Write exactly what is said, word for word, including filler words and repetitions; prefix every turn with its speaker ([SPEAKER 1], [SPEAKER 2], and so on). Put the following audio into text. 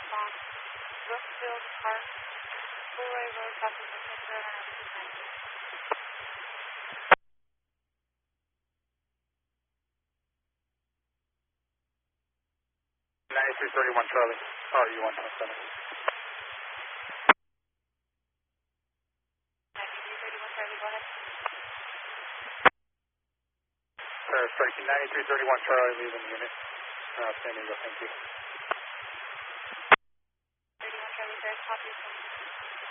[SPEAKER 1] Along Brookfield Park, Leroy Road, southeast of North Carolina, two ninety.
[SPEAKER 2] ninety-three thirty-one Charlie, R U one seven.
[SPEAKER 1] ninety-three thirty-one Charlie, go ahead.
[SPEAKER 2] Uh, striking ninety-three thirty-one Charlie, leaving the unit. Uh, San Diego, thank you.